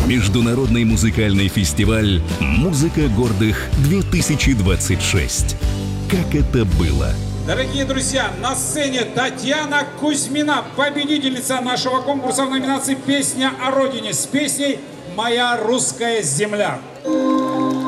Международный музыкальный фестиваль «Музыка гордых-2026». Как это было? Дорогие друзья, на сцене Татьяна Кузьмина, победительница нашего конкурса в номинации «Песня о Родине» с песней «Моя русская земля».